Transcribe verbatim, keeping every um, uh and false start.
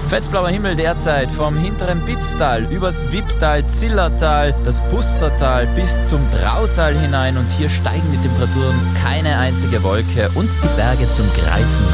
Fetzblauer Himmel derzeit vom hinteren Bitztal übers Wipptal, Zillertal, das Pustertal bis zum Drautal hinein und hier steigen die Temperaturen keine einzige Wolke und die Berge zum Greifen.